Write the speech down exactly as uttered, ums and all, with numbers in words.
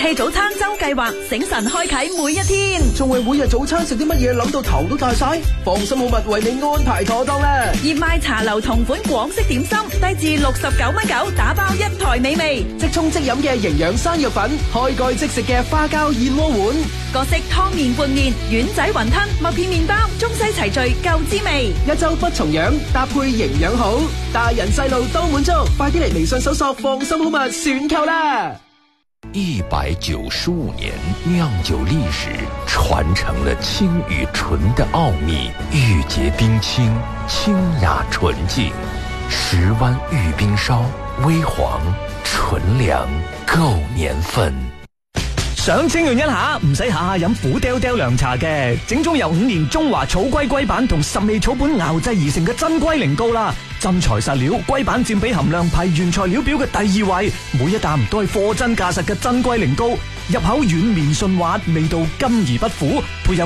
氣早餐周計劃，醒神開啟每一天。 仲為每日早餐食啲乜嘢諗到頭都大晒？放心好物為你安排妥當啦！ 熱賣茶樓同款廣式點心，低至六十九蚊九，打包一台美味。 即沖即飲嘅營養山藥粉，開蓋即食嘅花膠燕窩碗， 各式湯麵拌麵、丸仔雲吞、麥片麵包，中西齊聚夠滋味。 一周不重樣，搭配營養好，大人細路都滿足。快啲嚟微信搜索放心好物選購啦！ 一百九十五年釀酒歷史，傳承了清與純的奧秘，玉潔冰清，清雅純淨。十灣玉冰燒，微黃純糧，夠年份。 想清潤一下，唔使下下飲苦嗲嗲涼茶嘅，整種由五年中華草龜龜板同十味草本熬製而成嘅真龜苓膏啦。真材實料，龜板佔比含量排原材料表嘅第二位，每一啖都係貨真價實嘅真龜苓膏，入口軟綿順滑，味道甘而不苦，配有